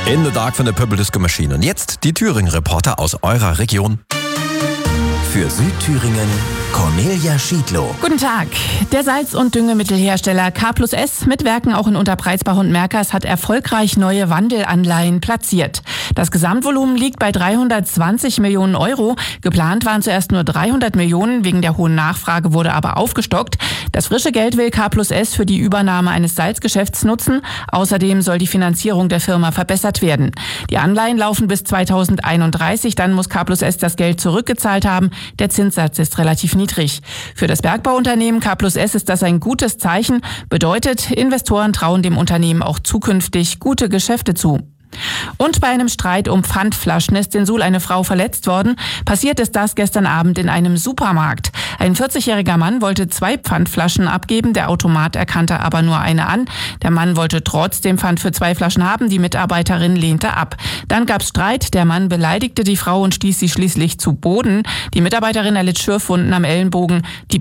In the Dark von der Purple Disco Machine. Und jetzt die Thüringen-Reporter aus eurer Region. Für Südthüringen Cornelia Schiedlow. Guten Tag. Der Salz- und Düngemittelhersteller K+S mit Werken auch in Unterbreizbach und Merkers hat erfolgreich neue Wandelanleihen platziert. Das Gesamtvolumen liegt bei 320 Millionen Euro. Geplant waren zuerst nur 300 Millionen. Wegen der hohen Nachfrage wurde aber aufgestockt. Das frische Geld will K+S für die Übernahme eines Salzgeschäfts nutzen. Außerdem soll die Finanzierung der Firma verbessert werden. Die Anleihen laufen bis 2031. Dann muss K+S das Geld zurückgezahlt haben. Der Zinssatz ist relativ niedrig. Für das Bergbauunternehmen K+S ist das ein gutes Zeichen. Bedeutet, Investoren trauen dem Unternehmen auch zukünftig gute Geschäfte zu. Und bei einem Streit um Pfandflaschen ist in Suhl eine Frau verletzt worden. Passiert ist das gestern Abend in einem Supermarkt. Ein 40-jähriger Mann wollte 2 Pfandflaschen abgeben. Der Automat erkannte aber nur eine an. Der Mann wollte trotzdem Pfand für 2 Flaschen haben. Die Mitarbeiterin lehnte ab. Dann gab's Streit. Der Mann beleidigte die Frau und stieß sie schließlich zu Boden. Die Mitarbeiterin erlitt Schürfwunden am Ellenbogen. Die